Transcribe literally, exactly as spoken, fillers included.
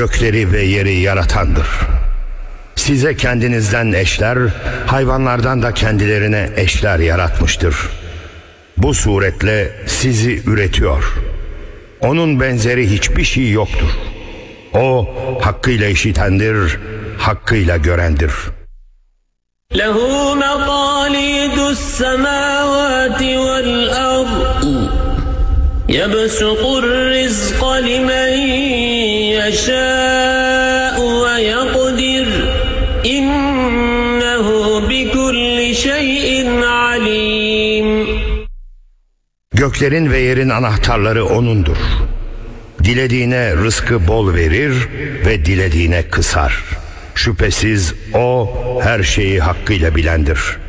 gökleri ve yeri yaratandır. Size kendinizden eşler, hayvanlardan da kendilerine eşler yaratmıştır. Bu suretle sizi üretiyor. Onun benzeri hiçbir şey yoktur. O hakkıyla işitendir, hakkıyla görendir. لَهُ مَقَالِيدُ السَّمَاوَاتِ وَالْأَرْضِ يَبْسُطُ الرِّزْقَ لِمَنْ يَشَاءُ وَيَقْدِرُ إِنَّهُ بِكُلِّ شَيْءٍ عَلِيمٌ. Göklerin ve yerin anahtarları O'nundur. Dilediğine rızkı bol verir ve dilediğine kısar. Şüphesiz O her şeyi hakkıyla bilendir.